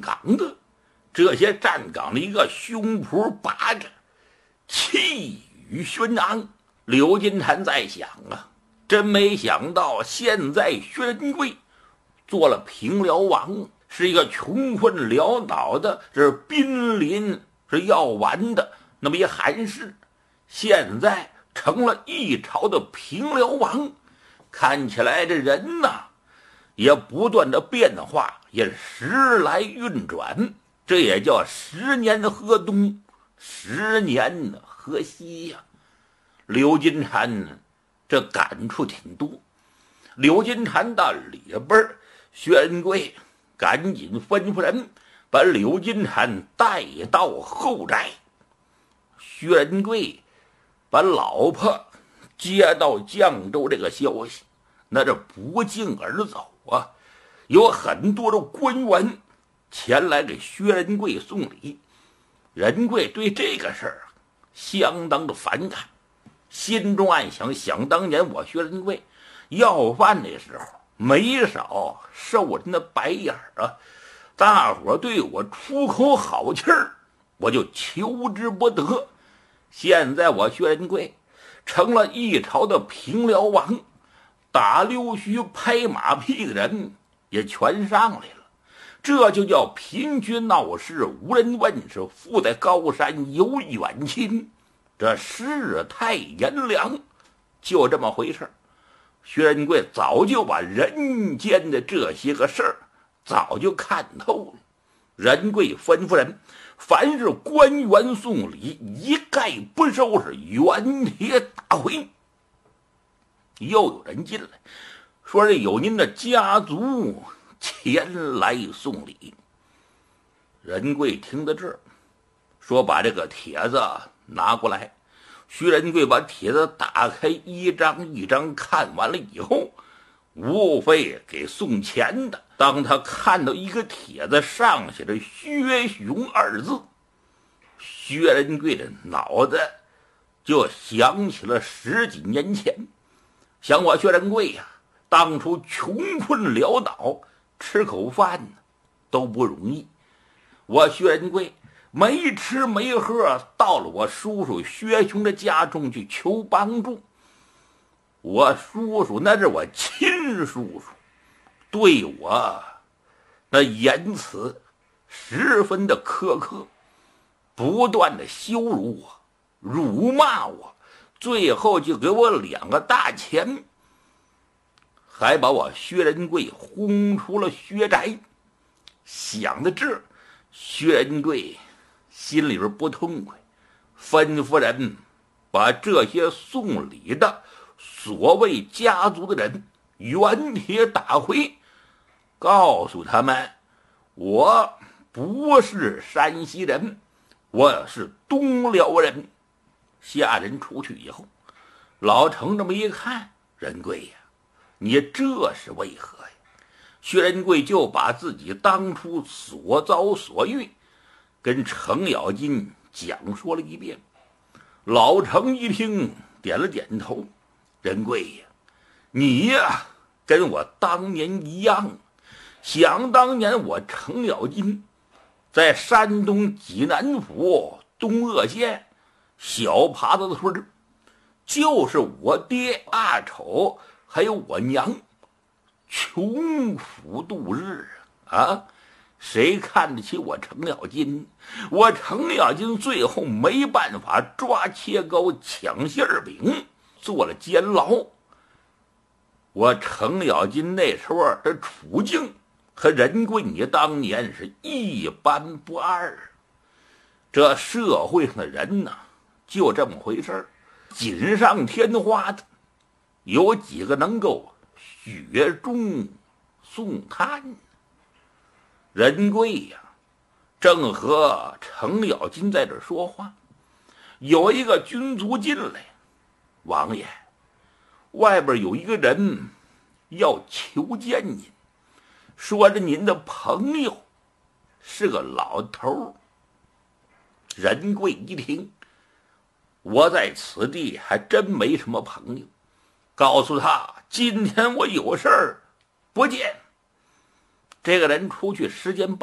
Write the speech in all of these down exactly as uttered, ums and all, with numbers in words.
岗的，这些站岗的一个胸脯拔着，气宇轩昂。刘金蝉在想啊，真没想到现在薛仁贵做了平辽王，是一个穷困潦倒的，是濒临是要完的那么一寒士，现在成了一朝的平辽王。看起来这人呐也不断的变化，也时来运转，这也叫十年河东，十年河西呀、啊。刘金蝉这感触挺多。刘金蝉到里边，薛仁贵赶紧吩咐人把刘金蝉带到后宅。薛仁贵把老婆接到绛州这个消息，那这不胫而走啊，有很多的官员前来给薛仁贵送礼。仁贵对这个事儿相当的反感，心中暗想，想当年我薛仁贵要饭的时候没少受人的白眼啊，大伙对我出口好气儿，我就求之不得。现在我薛仁贵成了一朝的平辽王，打溜须拍马屁的人也全上来了，这就叫贫居闹市无人问，是富在高山有远亲。这世态炎凉，就这么回事。薛仁贵早就把人间的这些个事儿早就看透了。仁贵吩咐人，凡是官员送礼，一概不收，是原帖打回。又有人进来说，这有您的家族前来送礼。仁贵听到这儿，说把这个帖子拿过来。薛仁贵把帖子打开，一张一张看完了以后，无非给送钱的。当他看到一个帖子上写着薛雄二字，薛仁贵的脑袋就想起了十几年前。想我薛仁贵呀、啊，当初穷困潦倒，吃口饭都不容易。我薛仁贵没吃没喝，到了我叔叔薛雄的家中去求帮助。我叔叔那是我亲叔叔，对我那言辞十分的苛刻，不断的羞辱我，辱骂我，最后就给我两个大钱，还把我薛仁贵轰出了薛宅。想到这儿，薛仁贵心里边不痛快，吩咐人把这些送礼的所谓家族的人原帖打回，告诉他们我不是山西人，我是东辽人。下人出去以后，老程这么一看，仁贵呀，你这是为何呀？薛仁贵就把自己当初所遭所遇跟程咬金讲说了一遍。老程一听点了点头，仁贵呀，你呀跟我当年一样，想当年我程咬金在山东济南府东鄂县小耙子村，就是我爹阿丑还有我娘穷苦度日啊！谁看得起我程咬金？我程咬金最后没办法抓切糕抢馅饼，做了监牢。我程咬金那时候的处境和仁贵你当年是一般不二。这社会上的人呢，就这么回事，锦上添花的有几个能够雪中送炭？仁贵呀，正和程咬金在这说话，有一个军卒进来，王爷，外边有一个人要求见您，说着您的朋友是个老头。仁贵一听，我在此地还真没什么朋友，告诉他今天我有事儿不见。这个人出去时间不大，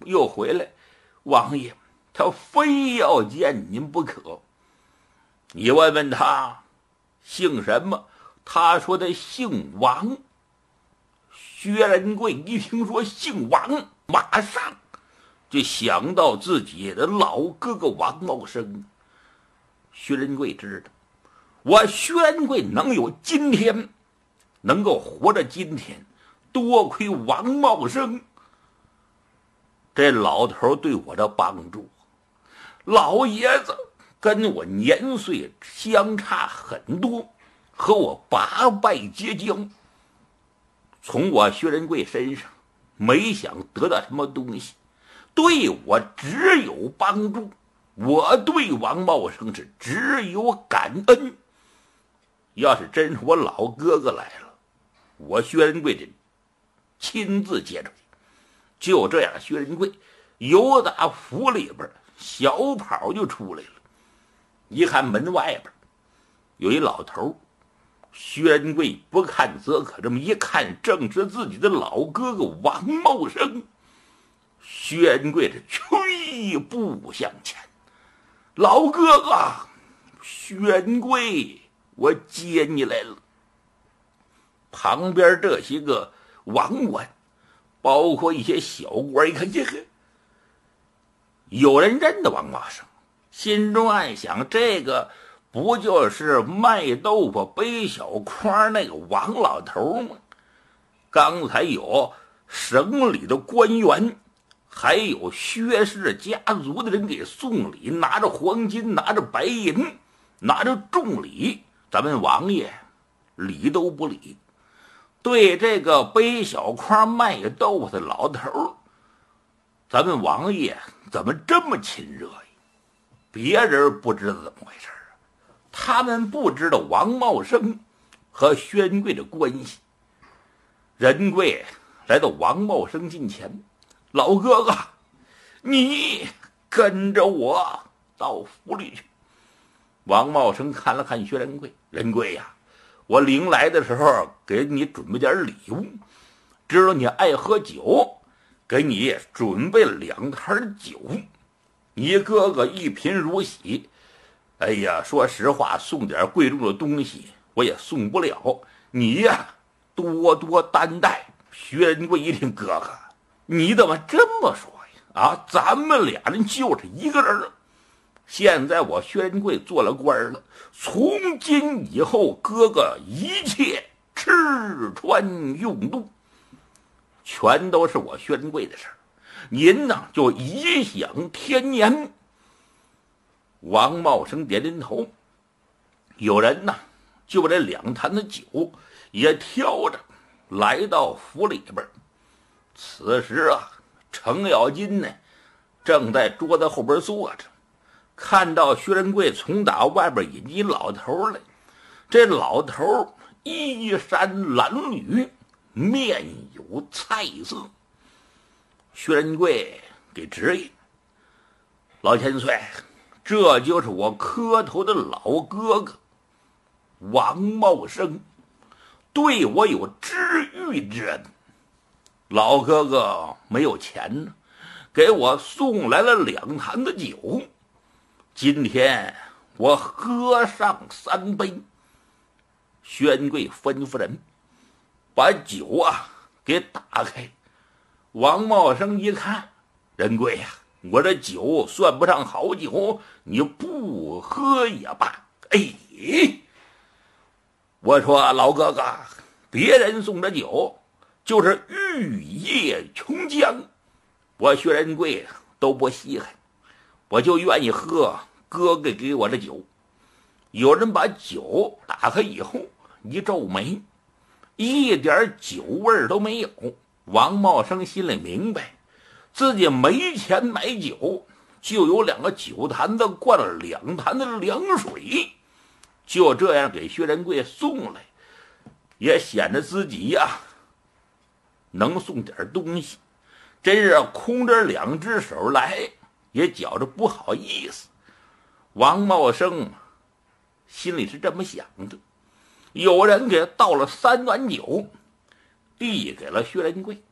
又回来，王爷他非要见您不可。你问问他姓什么，他说他姓王。薛仁贵一听说姓王，马上就想到自己的老哥哥王茂生。薛仁贵知道，我薛仁贵能有今天，能够活着今天，多亏王茂生这老头对我的帮助。老爷子跟我年岁相差很多，和我八拜结交，从我薛仁贵身上没想得到什么东西，对我只有帮助。我对王茂生是只有感恩。要是真是我老哥哥来了，我薛仁贵得亲自接出去。就这样，薛仁贵由打府里边小跑就出来了。一看门外边有一老头，薛仁贵不看则可，这么一看，正是自己的老哥哥王茂生。薛仁贵是屈步向前，老哥哥，薛仁贵，我接你来了。旁边这些个王官，包括一些小官，一看这个有人认得王茂生，心中暗想，这个不就是卖豆腐背小筐那个王老头吗？刚才有省里的官员，还有薛氏家族的人给送礼，拿着黄金，拿着白银，拿着重礼，咱们王爷理都不理。对这个背小筐卖豆腐的老头，咱们王爷怎么这么亲热呀？别人不知道怎么回事啊，他们不知道王茂生和薛仁贵的关系。仁贵来到王茂生近前，老哥哥，你跟着我到府里去。王茂生看了看薛仁贵，仁贵呀，我临来的时候给你准备点礼物，知道你爱喝酒，给你准备了两坛酒。你哥哥一贫如洗，哎呀，说实话，送点贵重的东西我也送不了，你呀多多担待。薛仁贵一听，哥哥你怎么这么说呀？啊，咱们俩人就是一个人。现在我薛仁贵做了官了，从今以后，哥哥一切吃穿用度全都是我薛仁贵的事儿，您呢就颐享天年。王茂生点点头，有人呢就把这两坛的酒也挑着来到府里边。此时啊，程咬金呢正在桌子后边坐着，看到薛仁贵从打外边引进老头来，这老头衣衫褴褛，面有菜色。薛仁贵给指引，老千岁，这就是我磕头的老哥哥王茂生，对我有知遇之恩。老哥哥没有钱呢，给我送来了两坛的酒，今天我喝上三杯。薛仁贵吩咐人把酒啊给打开。王茂生一看，仁贵呀、啊，我这酒算不上好酒，你不喝也罢。哎，我说老哥哥，别人送的酒就是玉液琼浆，我薛仁贵都不稀罕，我就愿意喝哥哥给我的酒。有人把酒打开以后一皱眉，一点酒味都没有。王茂生心里明白，自己没钱买酒，就有两个酒坛子灌了两坛子凉水，就这样给薛仁贵送来，也显得自己呀能送点东西。真是空着两只手来，也觉着不好意思。王茂生心里是这么想的。有人给倒了三碗酒，递给了薛仁贵。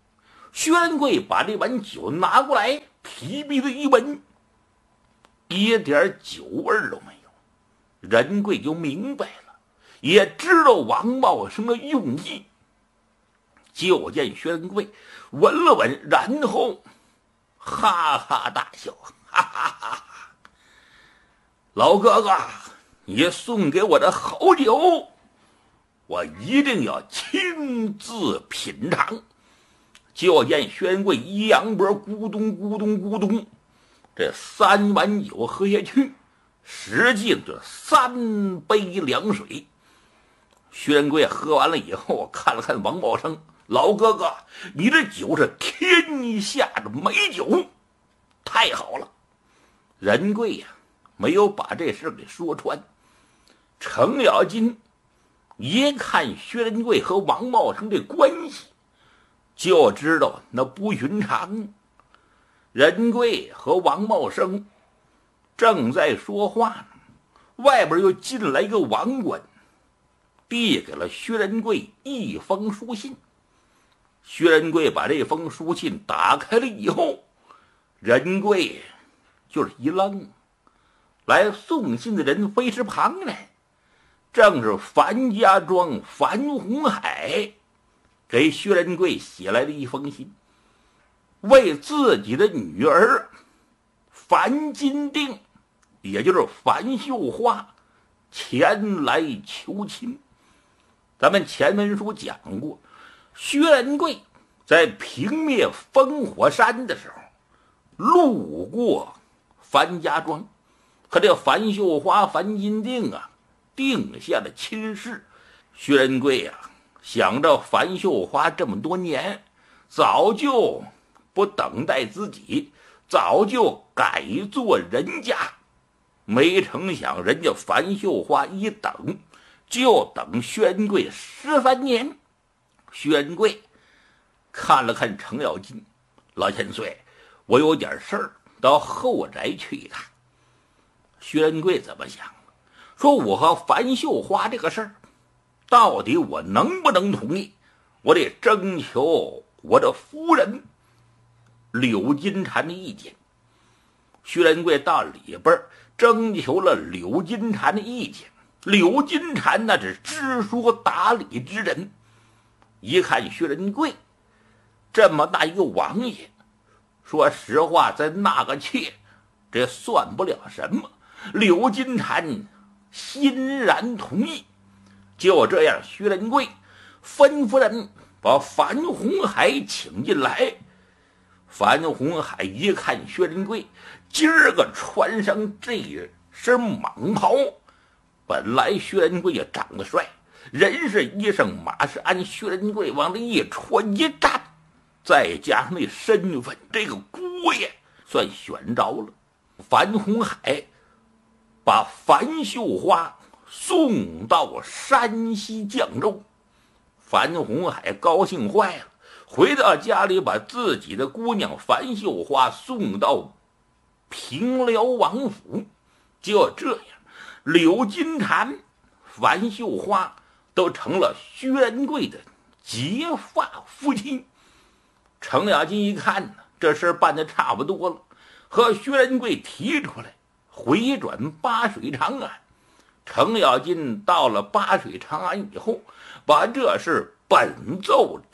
薛仁贵把这碗酒拿过来，提鼻子一闻，一点酒味都没有。仁贵就明白了，也知道王茂生的用意。就见薛仁贵闻了闻，然后哈哈大笑，哈哈哈哈！老哥哥，你送给我的好酒，我一定要亲自品尝。就见薛仁贵一扬脖，咕咚咕咚咕咚，这三碗酒喝下去，实际上就是三杯凉水。薛仁贵喝完了以后，看了看王茂生，老哥哥，你这酒是天下的美酒，太好了。仁贵呀、啊，没有把这事给说穿。程咬金一看薛仁贵和王茂生这关系，就知道那不寻常。仁贵和王茂生正在说话呢，外边又进来一个王官，递给了薛仁贵一封书信。薛仁贵把这封书信打开了以后，仁贵就是一愣。来送信的人非是旁人，正是樊家庄樊洪海给薛仁贵写来的一封信，为自己的女儿樊金定，也就是樊秀花前来求亲。咱们前文书讲过，薛仁贵在平灭烽火山的时候路过樊家庄，和这樊秀花樊金定啊定下了亲事。薛仁贵啊想着樊秀花这么多年早就不等待自己，早就改做人家，没成想人家樊秀花一等就等薛仁贵十三年。薛仁贵看了看程咬金，老千岁，我有点事儿，到后宅去一趟。薛仁贵怎么想？说我和樊秀花这个事儿，到底我能不能同意？我得征求我的夫人柳金蝉的意见。薛仁贵到里边征求了柳金蝉的意见。柳金蝉那是知书达理之人，一看薛仁贵这么大一个王爷，说实话，在那个妾这算不了什么。柳金蝉欣然同意。就这样，薛仁贵吩咐人把樊洪海请进来。樊洪海一看薛仁贵今儿个穿上这身蟒袍，本来薛仁贵也长得帅，人是衣裳马是鞍，薛仁贵往这一穿一站，再加上那身份，这个姑爷算选着了。樊洪海把樊秀花送到山西绛州，樊洪海高兴坏了，回到家里把自己的姑娘樊秀花送到平辽王府。就这样，柳金蝉、樊秀花都成了薛仁贵的结发夫妻。程咬金一看呢，这事办得差不多了，和薛仁贵提出来回转八水长安。程咬金到了八水长安以后，把这事本奏